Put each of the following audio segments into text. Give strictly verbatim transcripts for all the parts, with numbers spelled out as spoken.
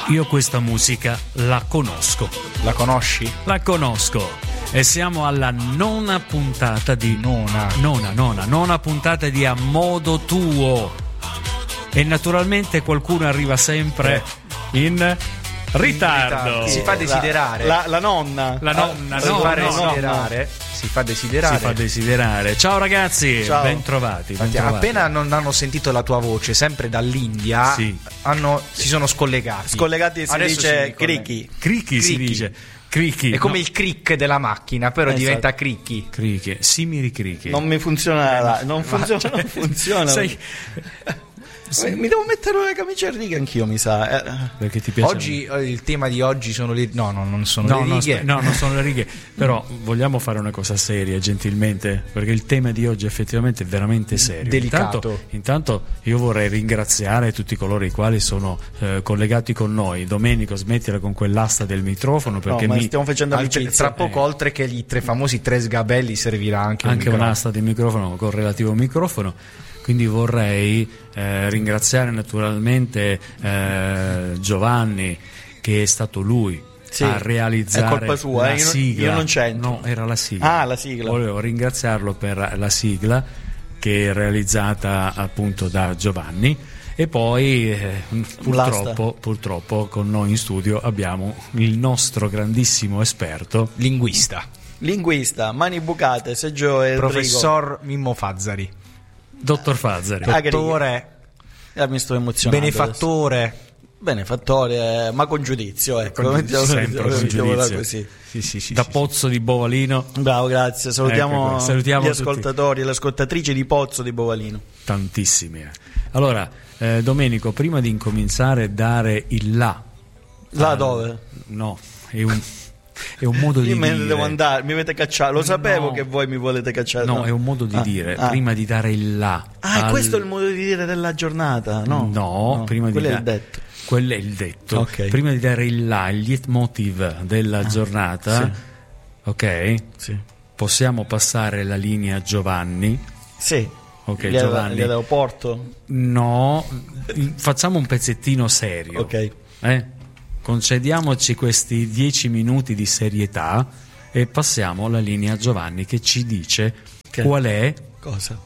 Io questa musica la conosco. La conosci? La conosco. E siamo alla nona puntata di Nona. Nona, nona, nona puntata di A Modo Tuo. E naturalmente qualcuno arriva sempre in ritardo. Si fa desiderare. La, la, la nonna. La nonna, si no, fa no, desiderare. no. Si fa desiderare. Si fa desiderare. Ciao ragazzi, Ciao. ben trovati. Ben Infatti, trovati. appena non hanno sentito la tua voce, sempre dall'India, Sì. hanno, si sono scollegati. Scollegati si Adesso dice si ricollega. crichi. Cricchi si Cricchi. dice. Cricchi. È come no. il crick della macchina, però Esatto. diventa cricchi. Cricchi, simili cricchi. Non mi funziona, la- non funziona, non funziona. Sai, Eh, Mi devo mettere una camicia a righe anch'io, mi sa. Eh, perché ti piace? Oggi eh, il tema di oggi sono le no, no, non sono No, le no, righe. aspe- no, non sono le righe. Però vogliamo fare una cosa seria, gentilmente, perché il tema di oggi effettivamente è veramente serio. Delicato. Intanto, intanto io vorrei ringraziare tutti coloro i quali sono eh, collegati con noi. Domenico, smettila con quell'asta del microfono, perché no, ma mi... stiamo facendo Al- amicizia. tra poco, oltre che gli tre famosi tre sgabelli, servirà anche, un anche microfono. un'asta di microfono con relativo microfono. Quindi vorrei eh, ringraziare naturalmente eh, Giovanni, che è stato lui Sì, a realizzare è colpa sua, la eh, io non- sigla. io non c'entro. No, era la sigla. Ah, la sigla. Volevo ringraziarlo per la sigla che è realizzata appunto da Giovanni. E poi eh, purtroppo, purtroppo con noi in studio abbiamo il nostro grandissimo esperto, Linguista, Linguista, mani bucate, Sergio e professor Mimmo Fazzari, dottor Fazzari. Ah, che dottore, Eh, mi sto emozionando. benefattore. adesso. Benefattore, eh, ma con giudizio, ecco. Con- mettiamo- sempre con mettiamola giudizio. così. Sì, sì, sì, Da sì, Pozzo di Bovalino. Bravo, grazie. Salutiamo, Ecco qua, salutiamo gli tutti. ascoltatori e le ascoltatrici di Pozzo di Bovalino. Tantissimi. eh. Allora, eh, Domenico, prima di incominciare a dare il là. Là Ah, dove? No, è un, è un modo di Io me ne dire. devo andare, mi avete cacciato. Lo sapevo No. che voi mi volete cacciare. No, è un modo di Ah, dire. ah. Prima di dare il là. Ah, al- questo è il modo di dire della giornata? No, No, prima di quello è da- il detto. Quello è il detto. Ok. Prima di dare il là, il leitmotiv della giornata, sì. ok? Sì. Possiamo passare la linea a Giovanni. Sì. Ok, Gli- Giovanni. L'aeroporto? No, facciamo un pezzettino serio. Ok. Eh? Concediamoci questi dieci minuti di serietà e passiamo la linea a Giovanni, che ci dice Che? qual è. Cosa?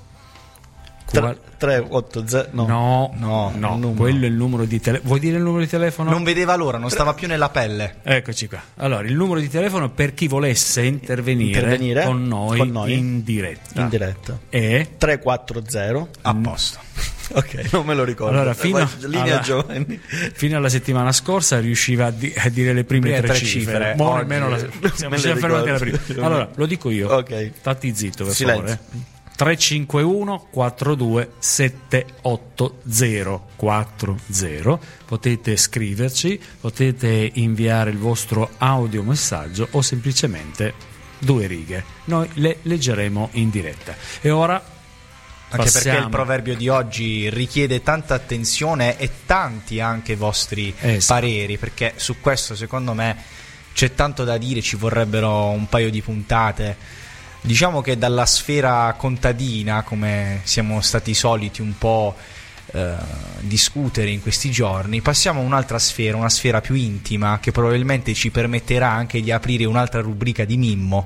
qual- tre otto zero No. No, No, no, il numero. quello è il numero di telefono. Vuoi dire il numero di telefono? Non vedeva l'ora, non stava più nella pelle. Eccoci qua. Allora, il numero di telefono per chi volesse intervenire, Intervenire con, noi con noi in diretta. In diretta. È tre quattro zero A posto. Ok, non me lo ricordo. allora fino, Vai, linea alla, Giovanni. fino alla settimana scorsa riusciva a, di- a dire le prime Prime tre, tre cifre. cifre. Mo' Oggi- almeno la, siamo me ci le siamo fermati alla ricordo. prima. Allora, lo dico io. Ok. Stati zitto, per Silenzio. favore. tre cinque uno quattro due sette otto zero quattro zero. Potete scriverci, potete inviare il vostro audiomessaggio o semplicemente due righe. Noi le leggeremo in diretta. E ora Anche perché passiamo. il proverbio di oggi richiede tanta attenzione e tanti anche vostri Esatto. pareri, perché su questo secondo me c'è tanto da dire, ci vorrebbero un paio di puntate. Diciamo che dalla sfera contadina, come siamo stati soliti un po' eh, discutere in questi giorni, passiamo a un'altra sfera, una sfera più intima, che probabilmente ci permetterà anche di aprire un'altra rubrica di Mimmo.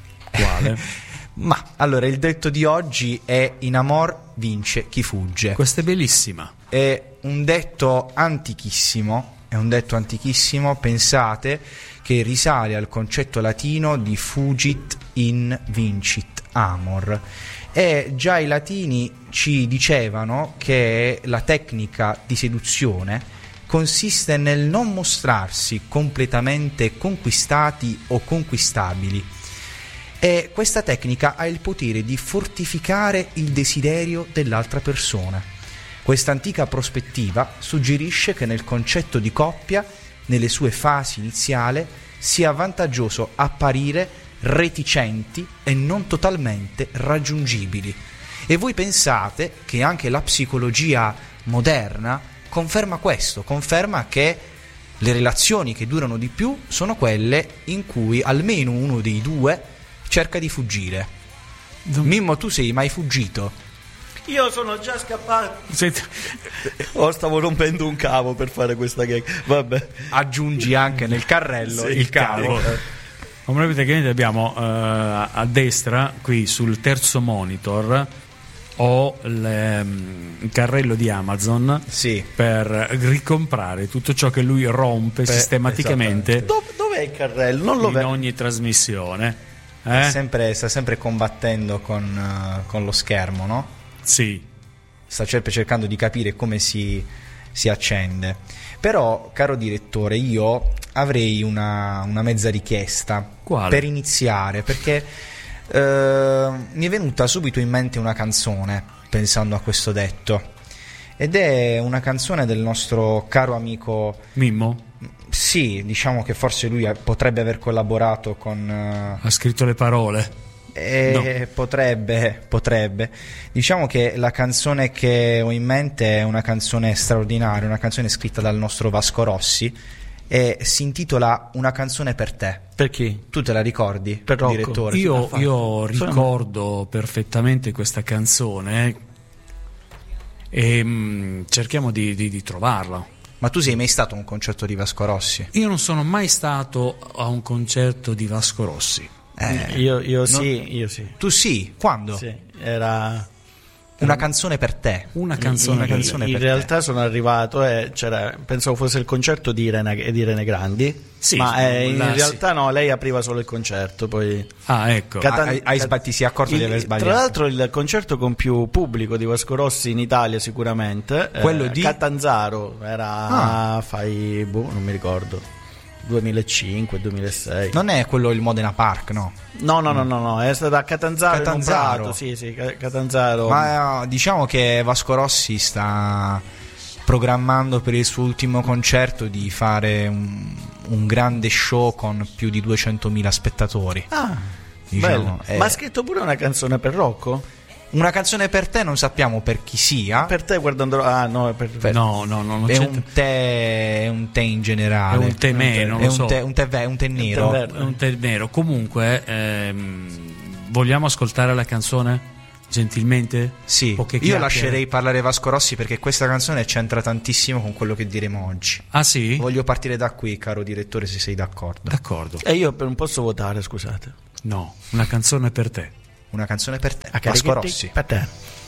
Quale? Ma allora il detto di oggi è: in amor vince chi fugge. Questa è bellissima. È un detto antichissimo, è un detto antichissimo, pensate, che risale al concetto latino di fugit in vincit amor. E già i latini ci dicevano che la tecnica di seduzione consiste nel non mostrarsi completamente conquistati o conquistabili. E questa tecnica ha il potere di fortificare il desiderio dell'altra persona. Questa antica prospettiva suggerisce che nel concetto di coppia, nelle sue fasi iniziali, sia vantaggioso apparire reticenti e non totalmente raggiungibili. E voi pensate che anche la psicologia moderna conferma questo, conferma che le relazioni che durano di più sono quelle in cui almeno uno dei due cerca di fuggire. Mimmo, tu sei mai fuggito? Io sono già scappato. Senti, Oh, stavo rompendo un cavo per fare questa gag. Vabbè. Aggiungi anche nel carrello Sì, il cavo. come praticamente abbiamo eh, a destra, qui sul terzo monitor, ho le, mm, il carrello di Amazon Sì. per ricomprare tutto ciò che lui rompe Per- sistematicamente Dov- dov'è il carrello? Non lo in vedo. ogni trasmissione. Sta Eh? sempre, sta sempre combattendo con, eh, con lo schermo, no? Sì. Sta sempre cercando di capire come si, si accende. Però, caro direttore, io avrei una, una mezza richiesta. Quale? Per iniziare, perché eh, mi è venuta subito in mente una canzone pensando a questo detto, ed è una canzone del nostro caro amico. Mimmo Sì, diciamo che forse lui ha- potrebbe aver collaborato con eh, ha scritto le parole. Eh, potrebbe, potrebbe. Diciamo che la canzone che ho in mente è una canzone straordinaria, una canzone scritta dal nostro Vasco Rossi e si intitola Una canzone per te. Per chi? Tu te la ricordi, Per Rocco. direttore? Io, fatto. io Sono- ricordo perfettamente questa canzone e mm, cerchiamo di, di- di trovarla. Ma tu sei mai stato a un concerto di Vasco Rossi? Io non sono mai stato a un concerto di Vasco Rossi. Eh, Io, io no- sì, io sì. Tu sì, quando? Sì, era Una canzone per te. Una canzone, Una per- canzone in per realtà sono arrivato e c'era, pensavo fosse il concerto di Irene, di Irene Grandi, Sì, ma eh, in là, realtà no, lei apriva solo il concerto, poi Ah, ecco. Cat- Ah, hai- hai Cat- sbatti- ti sei accorto di il- aver sbagliato. Tra l'altro il concerto con più pubblico di Vasco Rossi in Italia sicuramente, Quello eh, di? Catanzaro, era Ah. fai boh, non mi ricordo, duemilacinque duemilasei. Non è quello il Modena Park, no? No, no, no, no, no, è stato a Catanzaro, in un Catanzaro. prato, sì, sì, Ca- Catanzaro. Ma eh, diciamo che Vasco Rossi sta programmando per il suo ultimo concerto di fare un, un grande show con più di duecentomila spettatori. Ah, Diciamo, bello. eh. Ma ha scritto pure una canzone per Rocco? Una canzone per te, non sappiamo per chi sia. Per te guardando... Ah, no, è per... Per- No, no, no, non è c'è. un tè, è un tè in È generale. un tè me, non È lo un so. tè, un tè, ve- un tè nero. tè verde. È un tè nero. Comunque, ehm, vogliamo ascoltare la canzone? Gentilmente? Sì, Poche io chiacchiere. lascerei parlare Vasco Rossi perché questa canzone c'entra tantissimo con quello che diremo oggi. Ah, sì? Voglio partire da qui, caro direttore, se sei d'accordo. D'accordo. E io per- non posso votare, scusate. No, una canzone per te. Una canzone per te, A Vasco carichetti Rossi. per te.